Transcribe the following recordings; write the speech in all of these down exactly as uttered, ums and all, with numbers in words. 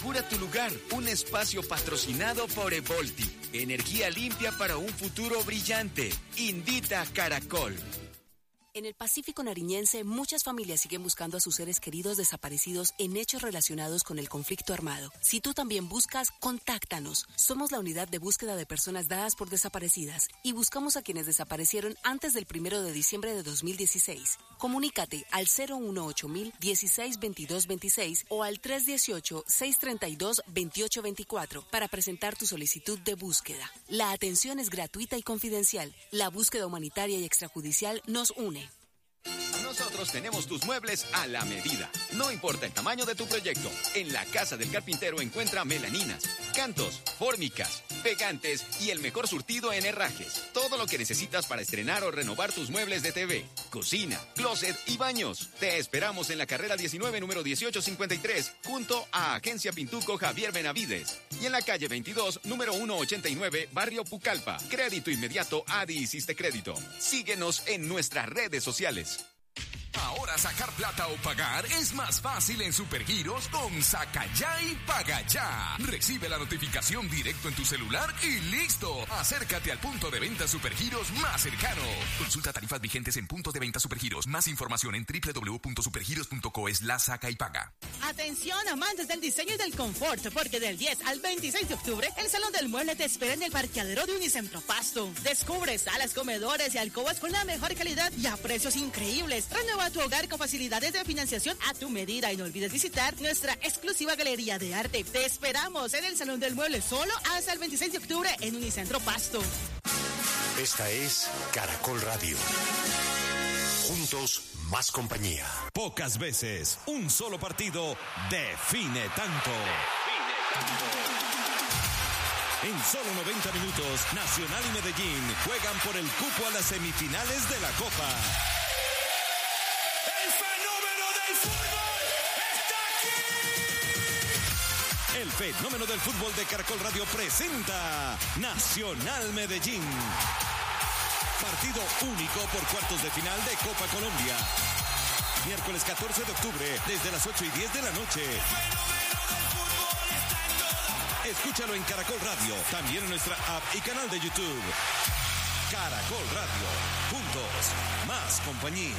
Cura tu lugar, un espacio patrocinado por Evolti. Energía limpia para un futuro brillante. Invita a Caracol. En el Pacífico Nariñense, muchas familias siguen buscando a sus seres queridos desaparecidos en hechos relacionados con el conflicto armado. Si tú también buscas, contáctanos. Somos la unidad de búsqueda de personas dadas por desaparecidas y buscamos a quienes desaparecieron antes del primero de diciembre de dos mil dieciséis. Comunícate al cero uno ocho mil dieciséis veintidós veintiséis o al tres uno ocho, seis tres dos, veintiocho veinticuatro para presentar tu solicitud de búsqueda. La atención es gratuita y confidencial. La búsqueda humanitaria y extrajudicial nos une. Nosotros tenemos tus muebles a la medida. No importa el tamaño de tu proyecto. En la Casa del Carpintero encuentra melaninas, cantos, fórmicas, pegantes y el mejor surtido en herrajes. Todo lo que necesitas para estrenar o renovar tus muebles de T V, cocina, closet y baños. Te esperamos en la carrera diecinueve, número dieciocho cincuenta y tres, junto a Agencia Pintuco Javier Benavides. Y en la calle veintidós, número ciento ochenta y nueve, Barrio Pucallpa. Crédito inmediato Adi Hiciste Crédito. Síguenos en nuestras redes sociales. Ahora sacar plata o pagar es más fácil en Supergiros con Saca Ya y Paga Ya. Recibe la notificación directo en tu celular y listo. Acércate al punto de venta Supergiros más cercano. Consulta tarifas vigentes en puntos de venta Supergiros. Más información en doble u doble u doble u punto supergiros punto co slash saca y paga. Atención, amantes del diseño y del confort, porque del diez al veintiséis de octubre, el Salón del Mueble te espera en el parqueadero de Unicentro Pasto. Descubre salas, comedores y alcobas con la mejor calidad y a precios increíbles. Renueva tu hogar con facilidades de financiación a tu medida y no olvides visitar nuestra exclusiva galería de arte. Te esperamos en el Salón del Mueble solo hasta el veintiséis de octubre en Unicentro Pasto. Esta es Caracol Radio. Juntos, más compañía. Pocas veces un solo partido define tanto. Define tanto. En solo noventa minutos, Nacional y Medellín juegan por el cupo a las semifinales de la Copa. ¡El fenómeno del fútbol está aquí! El fenómeno del fútbol de Caracol Radio presenta Nacional Medellín. Partido único por cuartos de final de Copa Colombia. Miércoles catorce de octubre, desde las ocho y diez de la noche. Escúchalo en Caracol Radio, también en nuestra app y canal de YouTube. Caracol Radio, juntos, más compañía.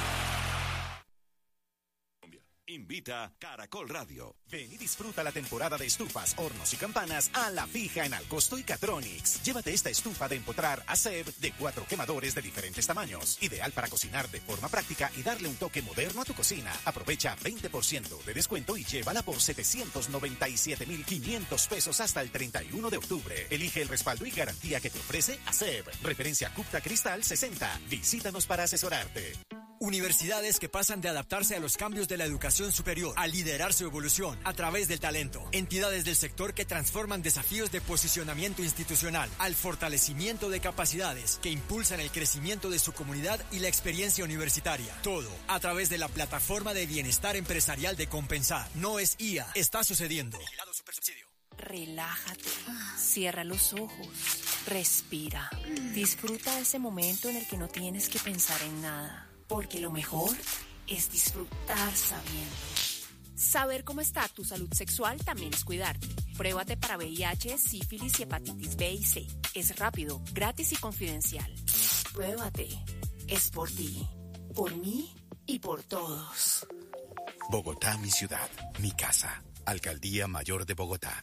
Invita Caracol Radio. Ven y disfruta la temporada de estufas, hornos y campanas a la fija en Alcosto y Catronics. Llévate esta estufa de empotrar A C E B de cuatro quemadores de diferentes tamaños. Ideal para cocinar de forma práctica y darle un toque moderno a tu cocina. Aprovecha veinte por ciento de descuento y llévala por setecientos noventa y siete mil quinientos pesos hasta el treinta y uno de octubre. Elige el respaldo y garantía que te ofrece A C E B. Referencia Cupta Cristal sesenta. Visítanos para asesorarte. Universidades que pasan de adaptarse a los cambios de la educación superior a liderar su evolución a través del talento. Entidades del sector que transforman desafíos de posicionamiento institucional al fortalecimiento de capacidades que impulsan el crecimiento de su comunidad y la experiencia universitaria. Todo a través de la plataforma de bienestar empresarial de Compensar. No es I A, está sucediendo. Relájate, cierra los ojos, respira, disfruta de ese momento en el que no tienes que pensar en nada. Porque lo mejor es disfrutar sabiendo. Saber cómo está tu salud sexual también es cuidarte. Pruébate para V I H, sífilis y hepatitis B y C. Es rápido, gratis y confidencial. Pruébate. Es por ti, por mí y por todos. Bogotá, mi ciudad, mi casa. Alcaldía Mayor de Bogotá.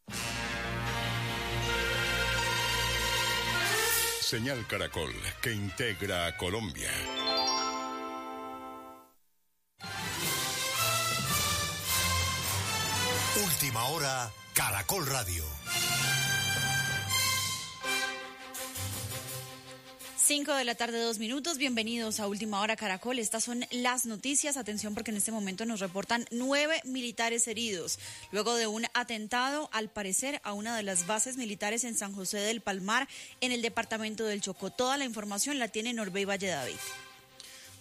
Señal Caracol, que integra a Colombia. Última hora, Caracol Radio. Cinco de la tarde, dos minutos. Bienvenidos a Última Hora Caracol. Estas son las noticias. Atención, porque en este momento nos reportan nueve militares heridos luego de un atentado, al parecer, a una de las bases militares en San José del Palmar, en el departamento del Chocó. Toda la información la tiene Norbey Valle David.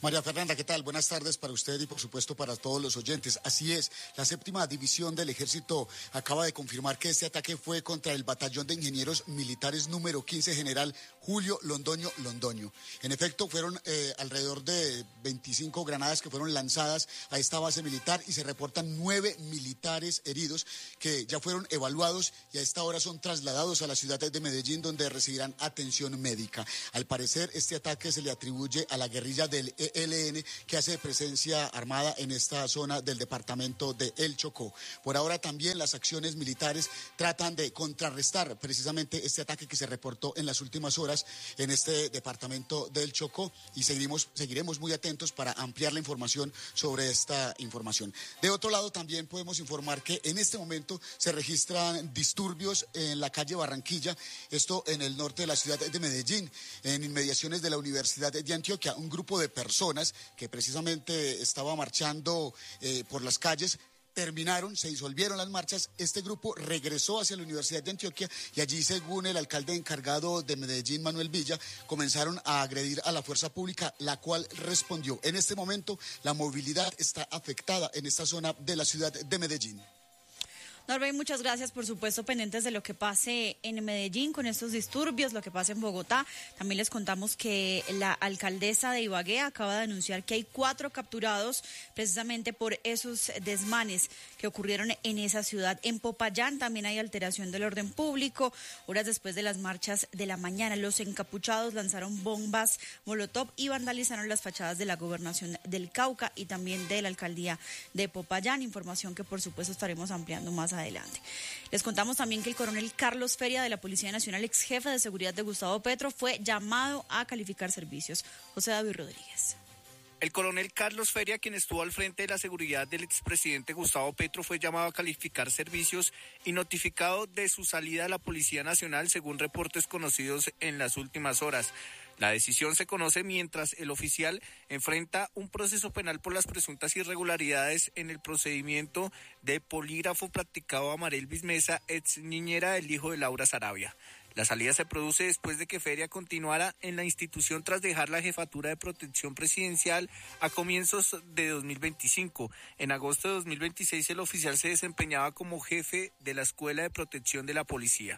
María Fernanda, ¿qué tal? Buenas tardes para usted y por supuesto para todos los oyentes. Así es, la séptima división del Ejército acaba de confirmar que este ataque fue contra el Batallón de Ingenieros Militares número quince, General Julio Londoño Londoño. En efecto, fueron eh, alrededor de veinticinco granadas que fueron lanzadas a esta base militar y se reportan nueve militares heridos que ya fueron evaluados y a esta hora son trasladados a la ciudad de Medellín, donde recibirán atención médica. Al parecer, este ataque se le atribuye a la guerrilla del E L N, que hace presencia armada en esta zona del departamento de El Chocó. Por ahora también las acciones militares tratan de contrarrestar precisamente este ataque que se reportó en las últimas horas en este departamento del Chocó y seguiremos, seguiremos muy atentos para ampliar la información sobre esta información. De otro lado, también podemos informar que en este momento se registran disturbios en la calle Barranquilla, esto en el norte de la ciudad de Medellín, en inmediaciones de la Universidad de Antioquia. Un grupo de personas que precisamente estaba marchando eh, por las calles, terminaron, se disolvieron las marchas, este grupo regresó hacia la Universidad de Antioquia y allí, según el alcalde encargado de Medellín, Manuel Villa, comenzaron a agredir a la fuerza pública, la cual respondió. En este momento, la movilidad está afectada en esta zona de la ciudad de Medellín. Norbey, muchas gracias, por supuesto, pendientes de lo que pase en Medellín con estos disturbios, lo que pase en Bogotá. También les contamos que la alcaldesa de Ibagué acaba de anunciar que hay cuatro capturados precisamente por esos desmanes que ocurrieron en esa ciudad. En Popayán también hay alteración del orden público. Horas después de las marchas de la mañana, los encapuchados lanzaron bombas molotov y vandalizaron las fachadas de la gobernación del Cauca y también de la alcaldía de Popayán. Información que, por supuesto, estaremos ampliando más adelante. Les contamos también que el coronel Carlos Feria de la Policía Nacional, ex jefe de seguridad de Gustavo Petro, fue llamado a calificar servicios. José David Rodríguez. El coronel Carlos Feria, quien estuvo al frente de la seguridad del expresidente Gustavo Petro, fue llamado a calificar servicios y notificado de su salida de la Policía Nacional, según reportes conocidos en las últimas horas. La decisión se conoce mientras el oficial enfrenta un proceso penal por las presuntas irregularidades en el procedimiento de polígrafo practicado a Marelvis Mesa, ex niñera del hijo de Laura Sarabia. La salida se produce después de que Feria continuara en la institución tras dejar la jefatura de protección presidencial a comienzos de dos mil veinticinco. En agosto de dos mil veintiséis el oficial se desempeñaba como jefe de la Escuela de Protección de la Policía.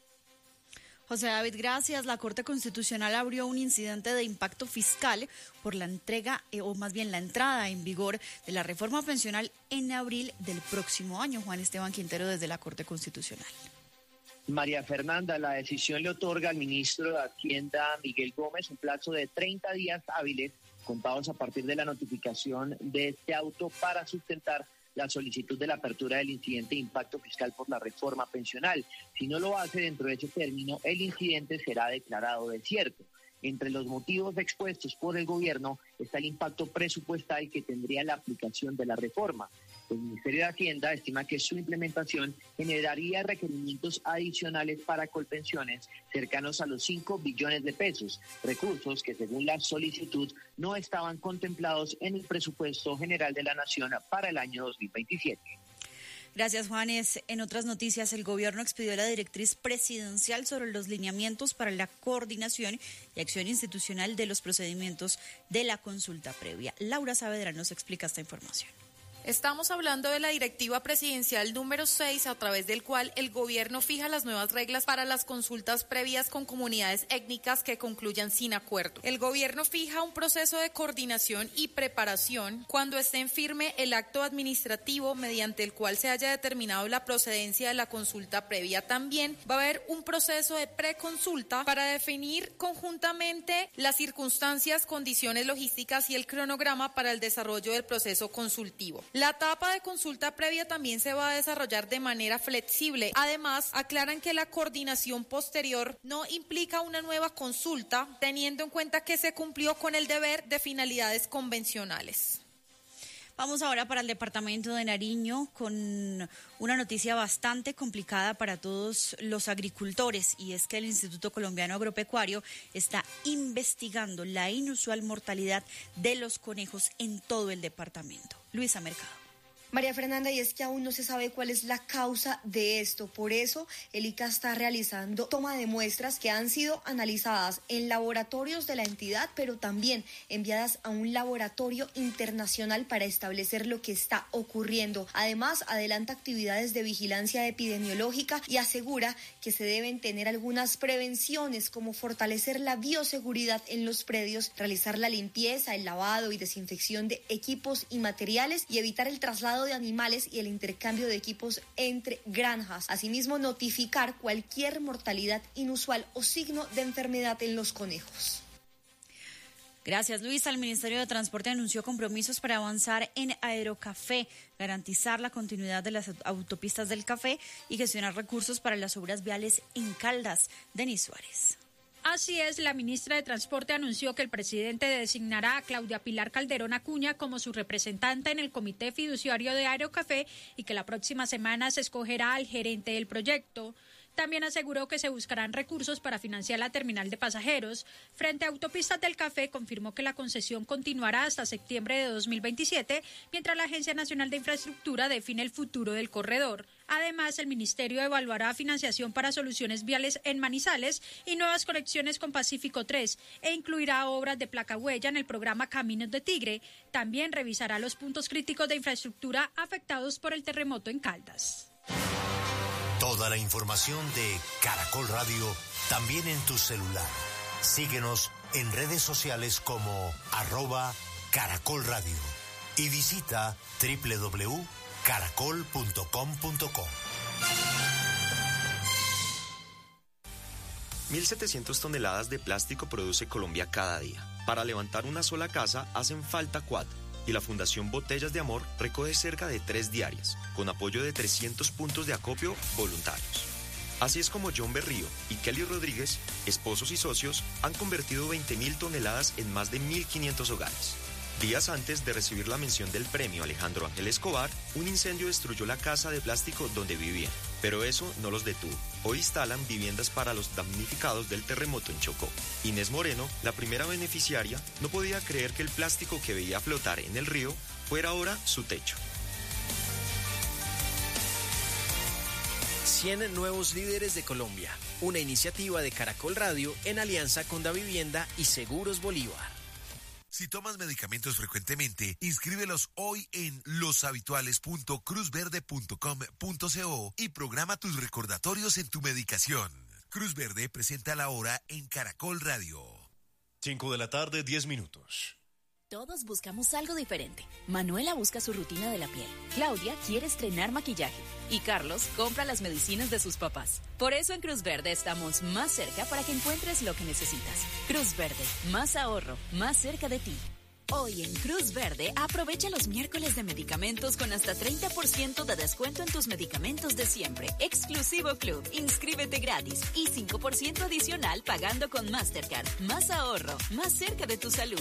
José David, gracias. La Corte Constitucional abrió un incidente de impacto fiscal por la entrega, eh, o más bien la entrada en vigor de la reforma pensional en abril del próximo año. Juan Esteban Quintero, desde la Corte Constitucional. María Fernanda, la decisión le otorga al ministro de Hacienda, Miguel Gómez, un plazo de treinta días hábiles, contados a partir de la notificación de este auto, para sustentar la solicitud de la apertura del incidente de impacto fiscal por la reforma pensional. Si no lo hace dentro de ese término, el incidente será declarado desierto. Entre los motivos expuestos por el gobierno está el impacto presupuestal que tendría la aplicación de la reforma. El Ministerio de Hacienda estima que su implementación generaría requerimientos adicionales para colpensiones cercanos a los cinco billones de pesos, recursos que según la solicitud no estaban contemplados en el presupuesto general de la Nación para el año dos mil veintisiete. Gracias, Juanes. En otras noticias, el gobierno expidió la directriz presidencial sobre los lineamientos para la coordinación y acción institucional de los procedimientos de la consulta previa. Laura Saavedra nos explica esta información. Estamos hablando de la directiva presidencial número seis, a través del cual el gobierno fija las nuevas reglas para las consultas previas con comunidades étnicas que concluyan sin acuerdo. El gobierno fija un proceso de coordinación y preparación cuando esté en firme el acto administrativo mediante el cual se haya determinado la procedencia de la consulta previa. También va a haber un proceso de preconsulta para definir conjuntamente las circunstancias, condiciones logísticas y el cronograma para el desarrollo del proceso consultivo. La etapa de consulta previa también se va a desarrollar de manera flexible. Además, aclaran que la coordinación posterior no implica una nueva consulta, teniendo en cuenta que se cumplió con el deber de finalidades convencionales. Vamos ahora para el departamento de Nariño con una noticia bastante complicada para todos los agricultores, y es que el Instituto Colombiano Agropecuario está investigando la inusual mortalidad de los conejos en todo el departamento. Luisa Mercado. María Fernanda, y es que aún no se sabe cuál es la causa de esto. Por eso, el I C A está realizando toma de muestras que han sido analizadas en laboratorios de la entidad, pero también enviadas a un laboratorio internacional para establecer lo que está ocurriendo. Además, adelanta actividades de vigilancia epidemiológica y asegura que se deben tener algunas prevenciones, como fortalecer la bioseguridad en los predios, realizar la limpieza, el lavado y desinfección de equipos y materiales y evitar el traslado de animales y el intercambio de equipos entre granjas. Asimismo, notificar cualquier mortalidad inusual o signo de enfermedad en los conejos. Gracias, Luisa. El Ministerio de Transporte anunció compromisos para avanzar en Aerocafé, garantizar la continuidad de las autopistas del café y gestionar recursos para las obras viales en Caldas. Denis Suárez. Así es, la ministra de Transporte anunció que el presidente designará a Claudia Pilar Calderón Acuña como su representante en el Comité Fiduciario de Aerocafé y que la próxima semana se escogerá al gerente del proyecto. También aseguró que se buscarán recursos para financiar la terminal de pasajeros. Frente a Autopistas del Café, confirmó que la concesión continuará hasta septiembre de dos mil veintisiete, mientras la Agencia Nacional de Infraestructura define el futuro del corredor. Además, el Ministerio evaluará financiación para soluciones viales en Manizales y nuevas conexiones con Pacífico tres e incluirá obras de placa huella en el programa Caminos de Tigre. También revisará los puntos críticos de infraestructura afectados por el terremoto en Caldas. Toda la información de Caracol Radio también en tu celular. Síguenos en redes sociales como arroba Caracol Radio y visita doble u doble u doble u punto caracol punto com punto co. mil setecientas toneladas de plástico produce Colombia cada día. Para levantar una sola casa hacen falta cuatro. Y la Fundación Botellas de Amor recoge cerca de tres diarias, con apoyo de trescientos puntos de acopio voluntarios. Así es como John Berrío y Kelly Rodríguez, esposos y socios, han convertido veinte mil toneladas en más de mil quinientos hogares. Días antes de recibir la mención del premio Alejandro Ángel Escobar, un incendio destruyó la casa de plástico donde vivían. Pero eso no los detuvo. Hoy instalan viviendas para los damnificados del terremoto en Chocó. Inés Moreno, la primera beneficiaria, no podía creer que el plástico que veía flotar en el río fuera ahora su techo. cien nuevos líderes de Colombia. Una iniciativa de Caracol Radio en alianza con Davivienda y Seguros Bolívar. Si tomas medicamentos frecuentemente, inscríbelos hoy en loshabituales punto cruz verde punto com punto co y programa tus recordatorios en tu medicación. Cruz Verde presenta la hora en Caracol Radio. cinco de la tarde, diez minutos. Todos buscamos algo diferente. Manuela busca su rutina de la piel. Claudia quiere estrenar maquillaje. Y Carlos compra las medicinas de sus papás. Por eso en Cruz Verde estamos más cerca para que encuentres lo que necesitas. Cruz Verde, más ahorro, más cerca de ti. Hoy en Cruz Verde, aprovecha los miércoles de medicamentos con hasta treinta por ciento de descuento en tus medicamentos de siempre. Exclusivo Club, inscríbete gratis y cinco por ciento adicional pagando con Mastercard. Más ahorro, más cerca de tu salud.